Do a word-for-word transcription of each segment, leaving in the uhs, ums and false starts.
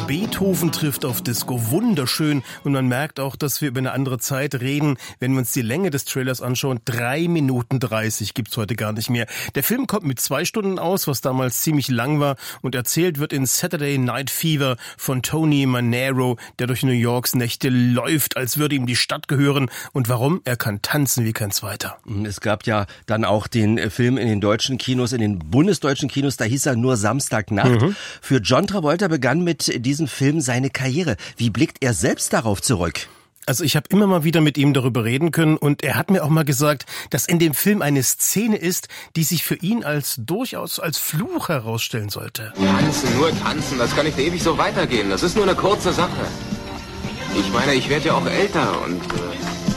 Beethoven trifft auf Disco, wunderschön. Und man merkt auch, dass wir über eine andere Zeit reden, wenn wir uns die Länge des Trailers anschauen. Drei Minuten dreißig gibt's heute gar nicht mehr. Der Film kommt mit zwei Stunden aus, was damals ziemlich lang war. Und erzählt wird in Saturday Night Fever von Tony Manero, der durch New Yorks Nächte läuft, als würde ihm die Stadt gehören. Und warum? Er kann tanzen wie kein Zweiter. Es gab ja dann auch den Film in den deutschen Kinos, in den bundesdeutschen Kinos, da hieß er nur Samstagnacht. Mhm. Für John Travolta begann mit diesem Film seine Karriere. Wie blickt er selbst darauf zurück? Also ich habe immer mal wieder mit ihm darüber reden können und er hat mir auch mal gesagt, dass in dem Film eine Szene ist, die sich für ihn als durchaus als Fluch herausstellen sollte. Tanzen, nur tanzen, das kann nicht ewig so weitergehen. Das ist nur eine kurze Sache. Ich meine, ich werde ja auch älter und äh,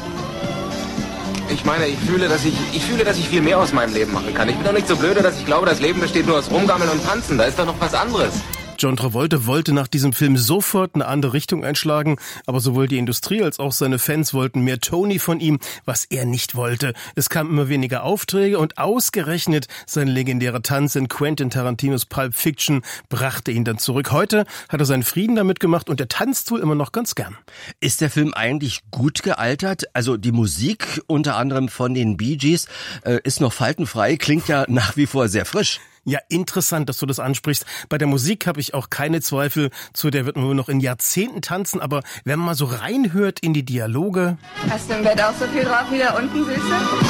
ich meine, ich fühle, dass ich ich fühle, dass ich viel mehr aus meinem Leben machen kann. Ich bin doch nicht so blöde, dass ich glaube, das Leben besteht nur aus Rumgammeln und Tanzen. Da ist doch noch was anderes. John Travolta wollte nach diesem Film sofort eine andere Richtung einschlagen, aber sowohl die Industrie als auch seine Fans wollten mehr Tony von ihm, was er nicht wollte. Es kamen immer weniger Aufträge und ausgerechnet sein legendärer Tanz in Quentin Tarantinos Pulp Fiction brachte ihn dann zurück. Heute hat er seinen Frieden damit gemacht und er tanzt wohl immer noch ganz gern. Ist der Film eigentlich gut gealtert? Also die Musik unter anderem von den Bee Gees äh, ist noch faltenfrei, klingt ja nach wie vor sehr frisch. Ja, interessant, dass du das ansprichst. Bei der Musik habe ich auch keine Zweifel, zu der wird man wohl noch in Jahrzehnten tanzen, aber wenn man mal so reinhört in die Dialoge... Hast du im Bett auch so viel drauf wie da unten, Süße?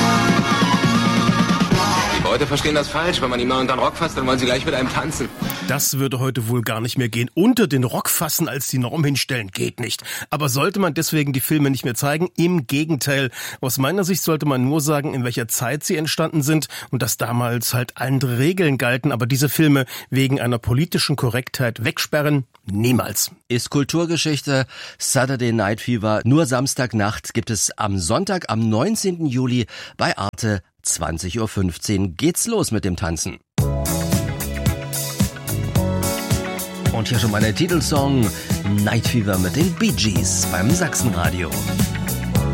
Die Leute verstehen das falsch. Wenn man ihm mal unter den Rock fasst, dann wollen sie gleich mit einem tanzen. Das würde heute wohl gar nicht mehr gehen. Unter den Rock fassen als die Norm hinstellen, geht nicht. Aber sollte man deswegen die Filme nicht mehr zeigen? Im Gegenteil. Aus meiner Sicht sollte man nur sagen, in welcher Zeit sie entstanden sind und dass damals halt andere Regeln galten. Aber diese Filme wegen einer politischen Korrektheit wegsperren? Niemals. Ist Kulturgeschichte. Saturday Night Fever. Nur Samstagnacht gibt es am Sonntag, am neunzehnten Juli bei Arte. zwanzig Uhr fünfzehn geht's los mit dem Tanzen. Und hier schon mal der Titelsong Night Fever mit den Bee Gees beim Sachsenradio.